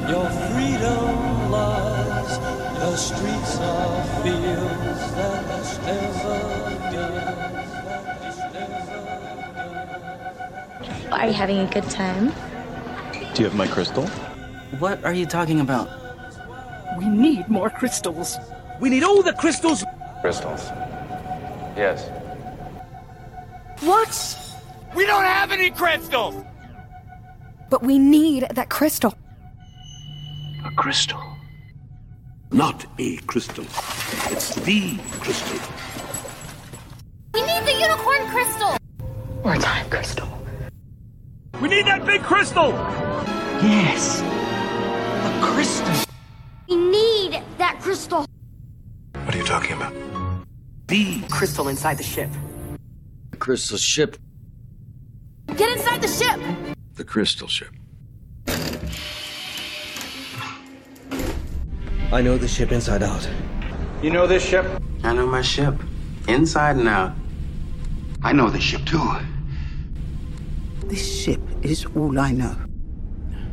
Your freedom lies, your streets are fields that must never be. Are you having a good time? Do you have my crystal? What are you talking about? We need more crystals. We need all the crystals. Crystals. Yes. What? We don't have any crystals. But we need that crystal. A crystal. Not a crystal. It's the crystal. We need the unicorn crystal! Or time crystal. We need that big crystal. Yes. A crystal. We need that crystal! What are you talking about? The Crystal inside the ship. The crystal ship. Get inside the ship! The crystal ship. I know the ship inside out. You know this ship? I know my ship, inside and out. I know the ship too. This ship is all I know.